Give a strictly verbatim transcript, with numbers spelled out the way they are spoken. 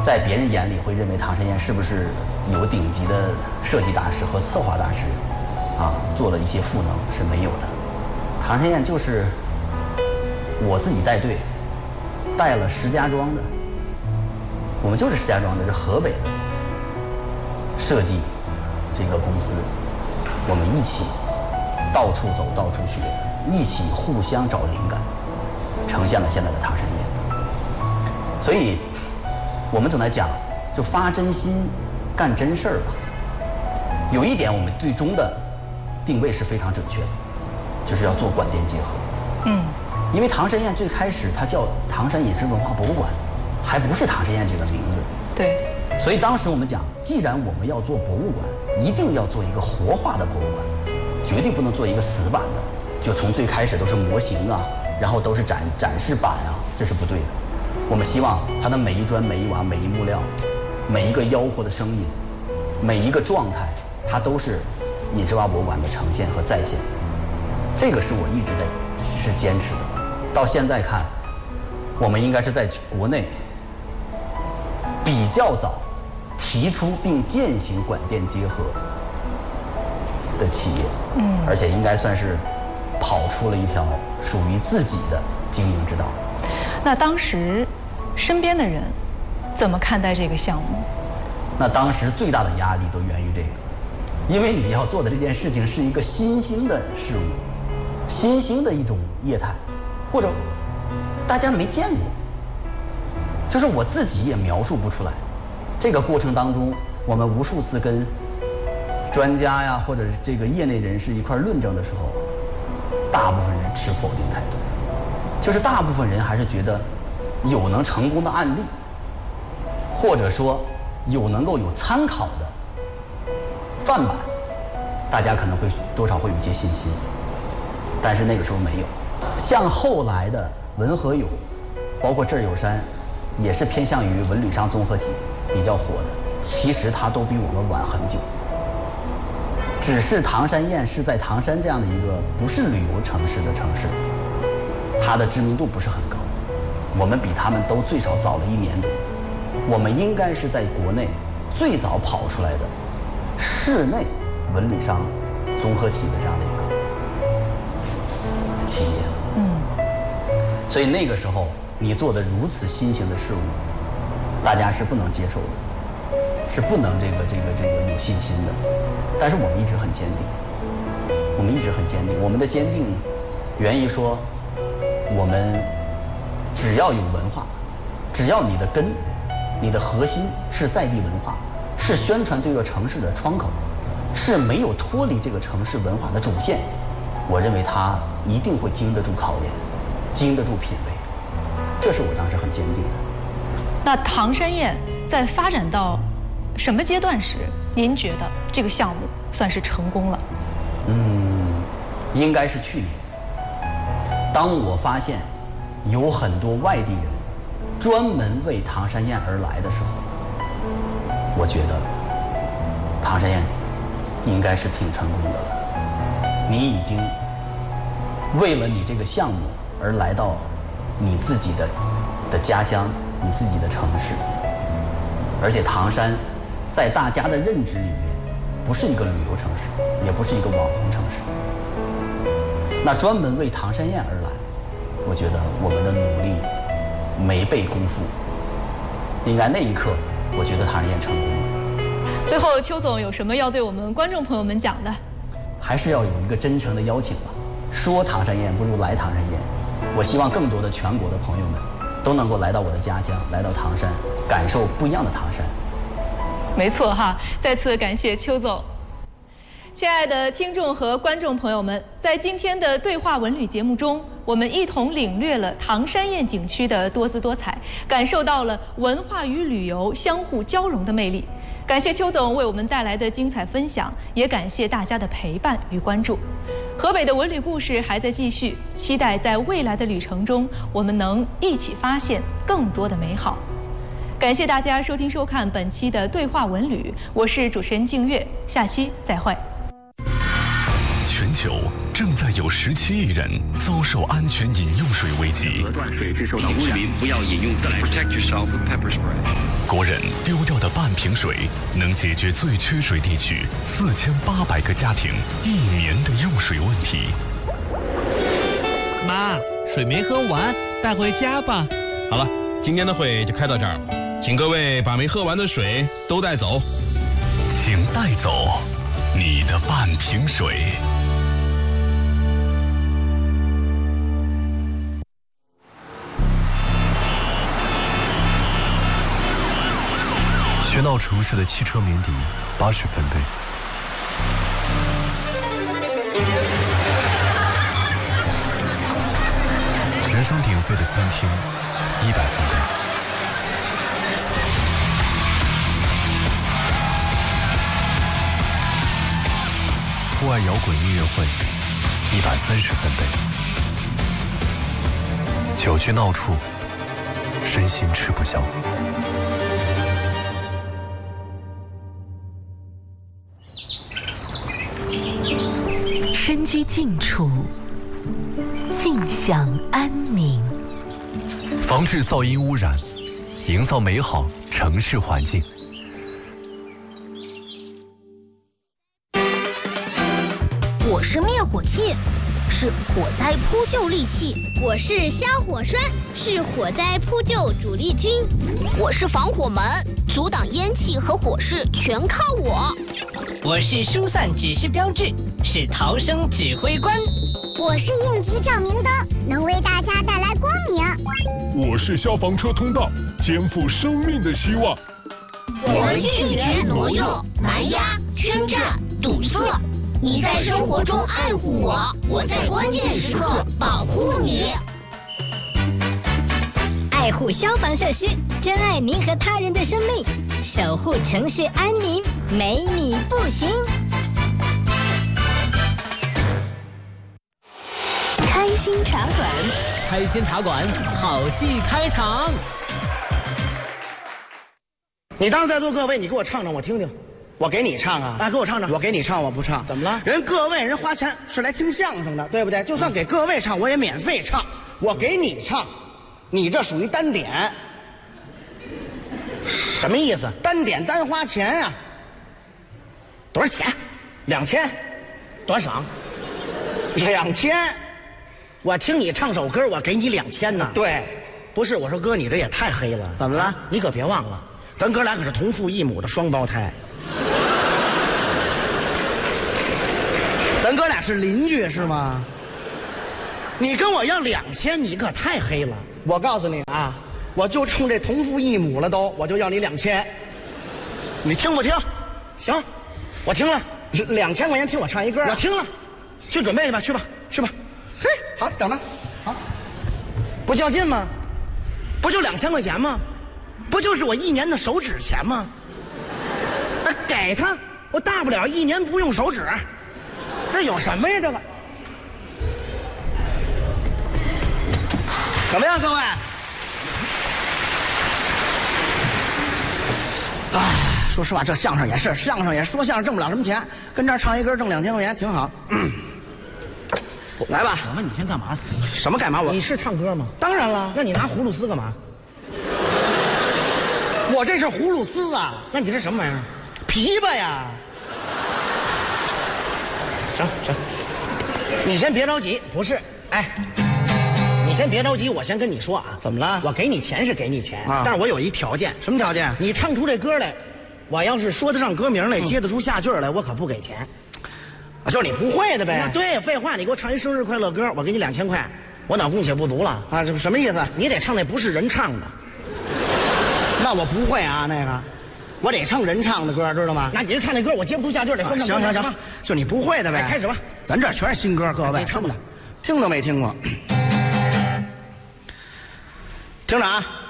在别人眼里会认为唐山燕是不是有顶级的设计大师和策划大师，啊，做了一些赋能，是没有的。唐山燕就是我自己带队，带了石家庄的，我们就是石家庄的，是河北的设计这个公司，我们一起到处走，到处学，一起互相找灵感，呈现了现在的唐山燕。所以，我们总在讲，就发真心，干真事儿吧。有一点，我们最终的定位是非常准确的，就是要做馆店结合。嗯，因为唐山燕最开始它叫唐山饮食文化博物馆，还不是唐山燕这个名字。 对。 所以当时我们讲，既然我们要做博物馆，一定要做一个活化的博物馆，绝对不能做一个死板的，就从最开始都是模型啊，然后都是展展示板啊，这是不对的。我们希望它的每一砖、每一瓦、每一木料、每一个吆喝的声音、每一个状态，它都是饮食文化博物馆的呈现和再现。这个是我一直在是坚持的。到现在看，我们应该是在国内比较早提出并践行馆店结合的企业，嗯，而且应该算是跑出了一条属于自己的经营之道。 那当时身边的人怎么看待这个项目？ 那当时最大的压力都源于这个，因为你要做的这件事情是一个新兴的事物，新兴的一种业态，或者大家没见过，就是我自己也描述不出来。这个过程当中，我们无数次跟专家呀，或者是这个业内人士一块论证的时候，大部分人持否定态度，就是大部分人还是觉得有能成功的案例，或者说有能够有参考的范本，大家可能会多少会有一些信心。但是那个时候没有，像后来的文和友，包括这儿有山，也是偏向于文旅商综合体比较火的，其实它都比我们晚很久。只是唐山燕是在唐山这样的一个不是旅游城市的城市，它的知名度不是很高，我们比他们都最少早了一年多。我们应该是在国内最早跑出来的室内文旅商综合体的这样的一个企业。嗯，所以那个时候你做的如此新型的事物，大家是不能接受的，是不能这个这个这个有信心的。但是我们一直很坚定，我们一直很坚定。我们的坚定源于说，我们只要有文化，只要你的根，你的核心是在地文化，是宣传这个城市的窗口，是没有脱离这个城市文化的主线，我认为它一定会经得住考验，经得住品味。这是我当时很坚定的。 那唐山燕在发展到什么阶段时，您觉得这个项目算是成功了？ 嗯，应该是去年。当我发现有很多外地人专门为唐山燕而来的时候，我觉得唐山燕应该是挺成功的了。你已经为了你这个项目而来到你自己的的家乡，你自己的城市，而且唐山在大家的认知里面不是一个旅游城市，也不是一个网红城市。那专门为唐山燕而来，我觉得我们的努力没被辜负。应该那一刻，我觉得唐山燕成功了。 最后，邱总有什么要对我们观众朋友们讲的？ 还是要有一个真诚的邀请吧。说唐山燕不如来唐山燕。我希望更多的全国的朋友们都能够来到我的家乡，来到唐山，感受不一样的唐山。 没错哈，再次感谢邱总。亲爱的听众和观众朋友们，在今天的对话文旅节目中，我们一同领略了唐山燕景区的多姿多彩，感受到了文化与旅游相互交融的魅力。感谢邱总为我们带来的精彩分享，也感谢大家的陪伴与关注。河北的文旅故事还在继续，期待在未来的旅程中，我们能一起发现更多的美好。感谢大家收听收看本期的对话文旅，我是主持人静月，下期再会。 全球正在有十七亿人遭受安全饮用水危机。 断水之受到污染，不要饮用自来水。Protect yourself with pepper spray. 国人人丢掉的半瓶水，能解决最缺水地区四千八百个家庭一年的用水问题。 妈，水没喝完，带回家吧。 好了，今天的会就开到这儿了，请各位把没喝完的水都带走。 请带走你的半瓶水。 喧闹城市的汽车鸣笛，八十分贝。人声鼎沸的餐厅，一百分贝。户外摇滚音乐会，一百三十分贝。酒局闹处，身心吃不消。 身居静处，静享安宁。 防治噪音污染，营造美好城市环境。 我是灭火器，是火灾扑救利器； 我是消火栓，是火灾扑救主力军； 我是防火门，阻挡烟气和火势全靠我； 我是疏散指示标志，是逃生指挥官； 我是应急照明灯，能为大家带来光明； 我是消防车通道，肩负生命的希望。 我们拒绝挪用、蛮压、圈占、堵塞。你在生活中爱护我，我在关键时刻保护你。 爱护消防设施，珍爱您和他人的生命，守护城市安宁，没你不行。 开心茶馆， 开心茶馆，好戏开场。 你当时在座各位，你给我唱唱，我听听。我给你唱啊！啊，给我唱唱！我给你唱，我不唱。怎么了？人各位人花钱是来听相声的，对不对？就算给各位唱，我也免费唱。我给你唱，你这属于单点。什么意思？单点单花钱呀、啊？多少钱？两千？多少？两千？我听你唱首歌，我给你两千呢。对，不是我说哥，你这也太黑了。怎么了？你可别忘了，咱哥俩可是同父异母的双胞胎。咱哥俩是邻居是吗？你跟我要两千，你可太黑了。我告诉你啊，我就冲这同父异母了都，我就要你两千。你听不听？行，我听了，两千块钱听我唱一歌、啊。我听了，去准备去吧，去吧，去吧。嘿，好，等着。好，不较劲吗？不就两千块钱吗？不就是我一年的手指钱吗？那给他，我大不了一年不用手指。这有什么呀？这个怎么样，各位？哎，说实话，这相声也是，相声也说相声挣不了什么钱，跟这儿唱一歌挣两千块钱挺好。嗯，来吧。我问你先干嘛？什么干嘛？我你是唱歌吗？当然了。那你拿葫芦丝干嘛？我这是葫芦丝啊。那你这什么玩意儿？琵琶呀。行行，你先别着急，不是，哎，你先别着急，我先跟你说啊，怎么了？我给你钱是给你钱，啊、但是我有一条件。什么条件？你唱出这歌来，我要是说得上歌名来，嗯、接得出下句来，我可不给钱。啊，就是你不会的呗。对，废话，你给我唱一生日快乐歌，我给你两千块，我哪供且不足了啊？这什么意思？你得唱那不是人唱的。那我不会啊，那个。我得唱人唱的歌，知道吗？那你就唱那歌，我接不出下句，得说上。行行行，就你不会的呗。开始吧，咱这全是新歌，各位唱的，听都没听过。听着啊。